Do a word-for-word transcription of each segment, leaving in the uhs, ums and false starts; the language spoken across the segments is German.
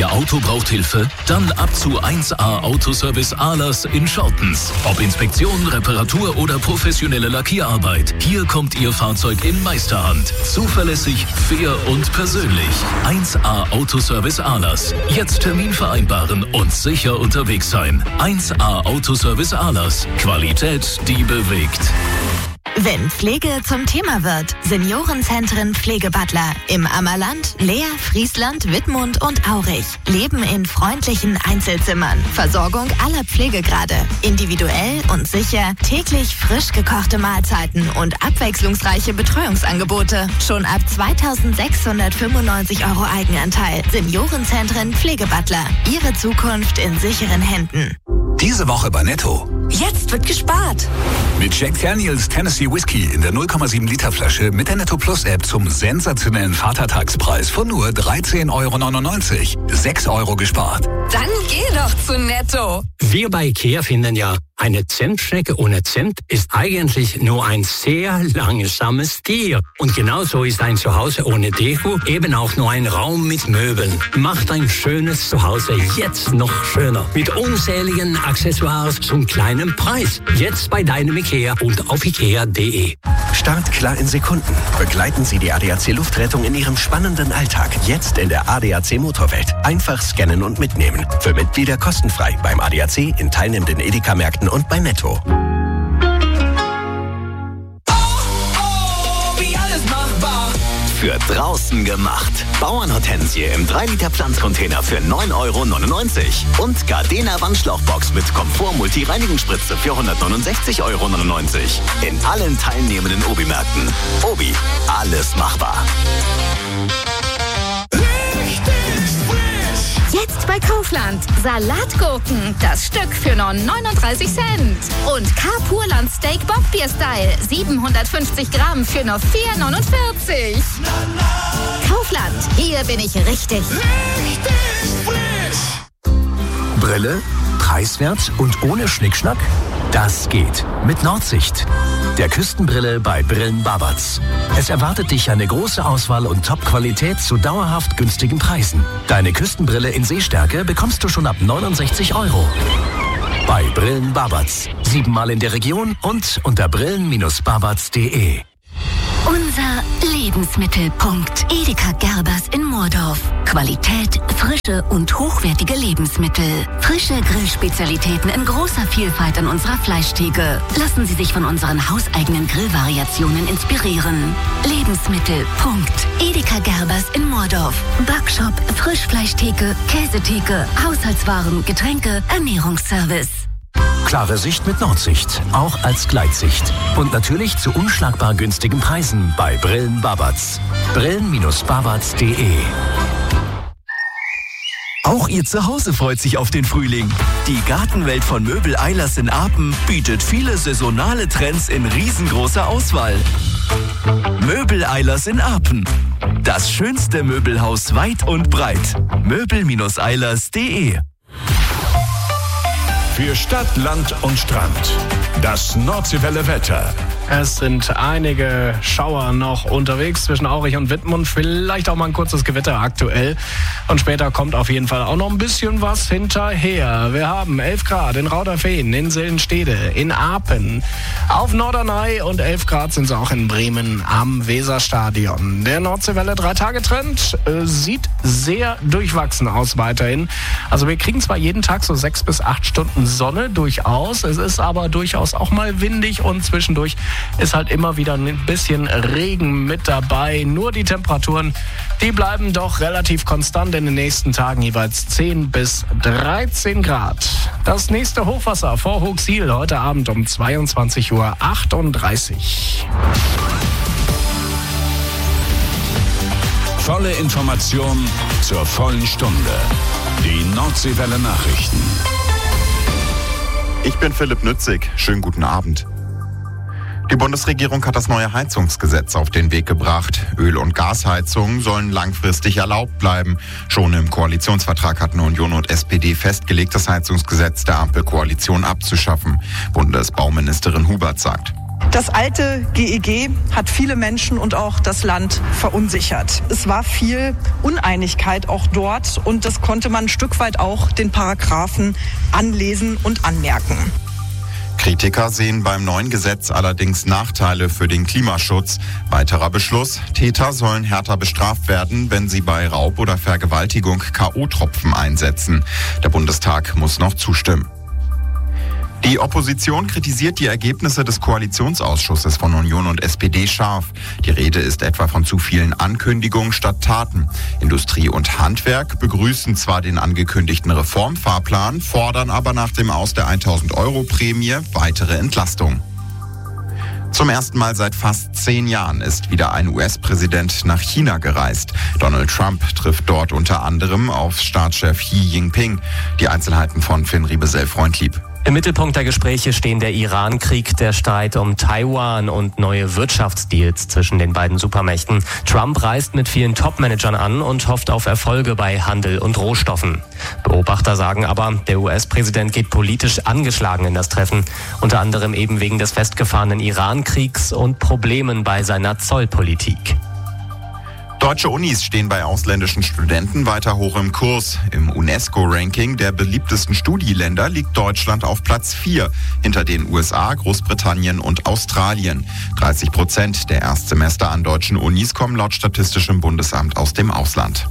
Ihr Auto braucht Hilfe? Dann ab zu eins A Autoservice Ahlers in Schortens. Ob Inspektion, Reparatur oder professionelle Lackierarbeit. Hier kommt Ihr Fahrzeug in Meisterhand. Zuverlässig, fair und persönlich. eins A Autoservice Ahlers. Jetzt Termin vereinbaren und sicher unterwegs sein. eins A Autoservice Ahlers. Qualität, die bewegt. Wenn Pflege zum Thema wird, Seniorenzentren Pflegebutler im Ammerland, Leer, Friesland, Wittmund und Aurich leben in freundlichen Einzelzimmern. Versorgung aller Pflegegrade, individuell und sicher, täglich frisch gekochte Mahlzeiten und abwechslungsreiche Betreuungsangebote. Schon ab zweitausendsechshundertfünfundneunzig Euro Eigenanteil. Seniorenzentren Pflegebutler. Ihre Zukunft in sicheren Händen. Diese Woche bei Netto. Jetzt wird gespart. Mit Jack Daniels Tennessee Whiskey in der null Komma sieben Liter Flasche mit der Netto Plus App zum sensationellen Vatertagspreis von nur dreizehn Euro neunundneunzig. sechs Euro gespart. Dann geh doch zu Netto. Wir bei IKEA finden ja, eine Zentschnecke ohne Zimt ist eigentlich nur ein sehr langsames Tier. Und genauso ist ein Zuhause ohne Deko eben auch nur ein Raum mit Möbeln. Macht ein schönes Zuhause jetzt noch schöner. Mit unzähligen Accessoires zum kleinen Preis. Jetzt bei deinem IKEA und auf ikea punkt de. Startklar in Sekunden. Begleiten Sie die A D A C Luftrettung in Ihrem spannenden Alltag. Jetzt in der A D A C Motorwelt. Einfach scannen und mitnehmen. Für Mitglieder kostenfrei beim A D A C, in teilnehmenden Edeka-Märkten und bei Netto. Für draußen gemacht. Bauernhortensie im drei Liter Pflanzcontainer für neun Euro neunundneunzig. Und Gardena Wandschlauchbox mit Komfort Multi-Reinigungsspritze für hundertneunundsechzig Euro neunundneunzig. In allen teilnehmenden Obi-Märkten. Obi, alles machbar. Jetzt bei Kaufland. Salatgurken, das Stück für nur neununddreißig Cent. Und K-Purland Steak Bockbier Style, siebenhundertfünfzig Gramm für nur vier neunundvierzig. Kaufland, hier bin ich richtig. Richtig frisch. Brille, preiswert und ohne Schnickschnack? Das geht mit Nordsicht. Der Küstenbrille bei Brillen Babatz. Es erwartet dich eine große Auswahl und Top-Qualität zu dauerhaft günstigen Preisen. Deine Küstenbrille in Sehstärke bekommst du schon ab neunundsechzig Euro. Bei Brillen Babatz. Siebenmal in der Region und unter brillen Bindestrich babatz punkt de. Unser Lebensmittelpunkt. Edeka Gerbers in Moordorf. Qualität, frische und hochwertige Lebensmittel. Frische Grillspezialitäten in großer Vielfalt an unserer Fleischtheke. Lassen Sie sich von unseren hauseigenen Grillvariationen inspirieren. Lebensmittelpunkt. Edeka Gerbers in Moordorf. Backshop, Frischfleischtheke, Käsetheke, Haushaltswaren, Getränke, Ernährungsservice. Klare Sicht mit Nordsicht, auch als Gleitsicht. Und natürlich zu unschlagbar günstigen Preisen bei Brillen Babatz. brillen Bindestrich babatz punkt de. Auch Ihr Zuhause freut sich auf den Frühling. Die Gartenwelt von Möbel Eilers in Apen bietet viele saisonale Trends in riesengroßer Auswahl. Möbel Eilers in Apen. Das schönste Möbelhaus weit und breit. möbel Bindestrich eilers punkt de. Für Stadt, Land und Strand. Das Nordseewelle Wetter. Es sind einige Schauer noch unterwegs zwischen Aurich und Wittmund. Vielleicht auch mal ein kurzes Gewitter aktuell. Und später kommt auf jeden Fall auch noch ein bisschen was hinterher. Wir haben elf Grad in Rauderfehn, in Sillenstede, in Apen, auf Norderney und elf Grad sind es auch in Bremen am Weserstadion. Der Nordseewelle Drei-Tage-Trend äh, sieht sehr durchwachsen aus weiterhin. Also wir kriegen zwar jeden Tag so sechs bis acht Stunden Sonne durchaus. Es ist aber durchaus auch mal windig und zwischendurch ist halt immer wieder ein bisschen Regen mit dabei. Nur die Temperaturen, die bleiben doch relativ konstant in den nächsten Tagen, jeweils zehn bis dreizehn Grad. Das nächste Hochwasser vor Hochsiel heute Abend um zweiundzwanzig Uhr achtunddreißig. Volle Information zur vollen Stunde. Die Nordseewelle Nachrichten. Ich bin Philipp Nützig. Schönen guten Abend. Die Bundesregierung hat das neue Heizungsgesetz auf den Weg gebracht. Öl- und Gasheizungen sollen langfristig erlaubt bleiben. Schon im Koalitionsvertrag hatten Union und S P D festgelegt, das Heizungsgesetz der Ampelkoalition abzuschaffen. Bundesbauministerin Hubert sagt: Das alte G E G hat viele Menschen und auch das Land verunsichert. Es war viel Uneinigkeit auch dort und das konnte man ein Stück weit auch den Paragraphen anlesen und anmerken. Kritiker sehen beim neuen Gesetz allerdings Nachteile für den Klimaschutz. Weiterer Beschluss: Täter sollen härter bestraft werden, wenn sie bei Raub oder Vergewaltigung K O-Tropfen einsetzen. Der Bundestag muss noch zustimmen. Die Opposition kritisiert die Ergebnisse des Koalitionsausschusses von Union und S P D scharf. Die Rede ist etwa von zu vielen Ankündigungen statt Taten. Industrie und Handwerk begrüßen zwar den angekündigten Reformfahrplan, fordern aber nach dem Aus der tausend-Euro-Prämie weitere Entlastung. Zum ersten Mal seit fast zehn Jahren ist wieder ein U S-Präsident nach China gereist. Donald Trump trifft dort unter anderem auf Staatschef Xi Jinping. Die Einzelheiten von Finn Riebesell-Freundlieb. Im Mittelpunkt der Gespräche stehen der Iran-Krieg, der Streit um Taiwan und neue Wirtschaftsdeals zwischen den beiden Supermächten. Trump reist mit vielen Top-Managern an und hofft auf Erfolge bei Handel und Rohstoffen. Beobachter sagen aber, der U S-Präsident geht politisch angeschlagen in das Treffen. Unter anderem eben wegen des festgefahrenen Iran-Kriegs und Problemen bei seiner Zollpolitik. Deutsche Unis stehen bei ausländischen Studenten weiter hoch im Kurs. Im UNESCO-Ranking der beliebtesten Studieländer liegt Deutschland auf Platz vier, hinter den U S A, Großbritannien und Australien. dreißig Prozent der Erstsemester an deutschen Unis kommen laut Statistischem Bundesamt aus dem Ausland.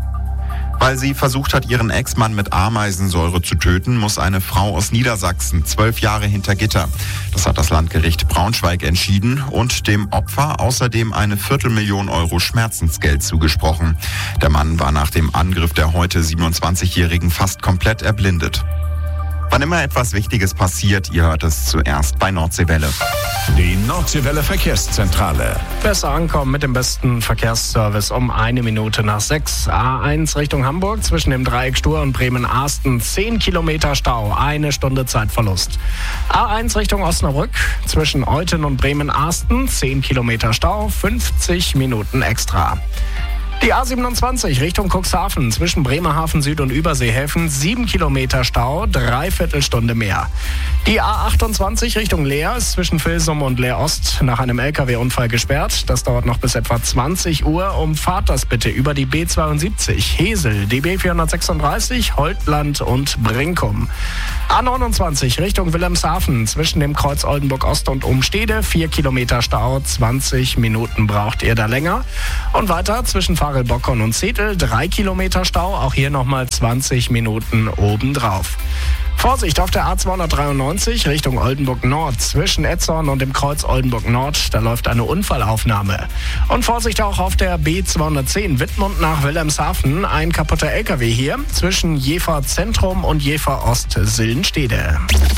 Weil sie versucht hat, ihren Ex-Mann mit Ameisensäure zu töten, muss eine Frau aus Niedersachsen zwölf Jahre hinter Gitter. Das hat das Landgericht Braunschweig entschieden und dem Opfer außerdem eine Viertelmillion Euro Schmerzensgeld zugesprochen. Der Mann war nach dem Angriff der heute siebenundzwanzigjährigen fast komplett erblindet. Wann immer etwas Wichtiges passiert, ihr hört es zuerst bei Nordseewelle. Die Nordseewelle Verkehrszentrale. Besser ankommen mit dem besten Verkehrsservice um eine Minute nach sechs. A eins Richtung Hamburg zwischen dem Dreieck Stur und Bremen-Arsten. zehn Kilometer Stau, eine Stunde Zeitverlust. A eins Richtung Osnabrück zwischen Euthen und Bremen-Arsten. zehn Kilometer Stau, fünfzig Minuten extra. Die A siebenundzwanzig Richtung Cuxhaven zwischen Bremerhaven Süd und Überseehäfen, sieben Kilometer Stau, dreiviertel Stunde mehr. Die A achtundzwanzig Richtung Leer ist zwischen Vilsum und Leer Ost nach einem L K W-Unfall gesperrt. Das dauert noch bis etwa zwanzig Uhr. Umfahrt das bitte über die B zweiundsiebzig, Hesel, die B vierhundertsechsunddreißig, Holtland und Brinkum. A neunundzwanzig Richtung Wilhelmshaven zwischen dem Kreuz Oldenburg Ost und Umstede, vier Kilometer Stau, zwanzig Minuten braucht ihr da länger. Und weiter zwischen Farel-Bockern und Zetel, drei Kilometer Stau, auch hier nochmal zwanzig Minuten obendrauf. Vorsicht auf der A zweihundertdreiundneunzig Richtung Oldenburg Nord zwischen Etzorn und dem Kreuz Oldenburg Nord. Da läuft eine Unfallaufnahme. Und Vorsicht auch auf der B zweihundertzehn Wittmund nach Wilhelmshaven. Ein kaputter L K W hier zwischen Jever Zentrum und Jever Ost Sillenstede.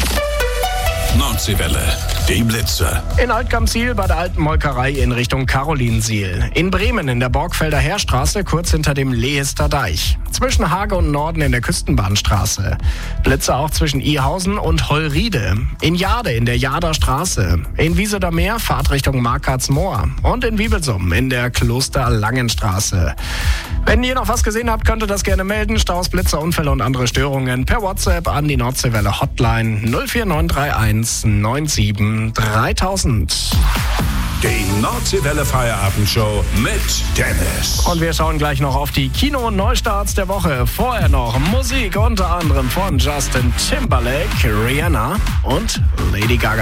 Nordseewelle, die Blitze. In Altgamsiel bei der alten Molkerei in Richtung Karolinsiel. In Bremen in der Borgfelder Heerstraße kurz hinter dem Lehester Deich. Zwischen Hage und Norden in der Küstenbahnstraße. Blitze auch zwischen Ihausen und Hollriede. In Jade in der Jader Straße. In Wieseler Meer Fahrt Richtung Markartsmoor. Und in Wiebelsum in der Klosterlangenstraße. Wenn ihr noch was gesehen habt, könnt ihr das gerne melden. Staus, Blitze, Unfälle und andere Störungen per WhatsApp an die Nordseewelle Hotline null vier neun drei eins neun sieben dreitausend. Die Nordseewelle Feierabendshow mit Dennis. Und wir schauen gleich noch auf die Kino-Neustarts der Woche. Vorher noch Musik unter anderem von Justin Timberlake, Rihanna und Lady Gaga.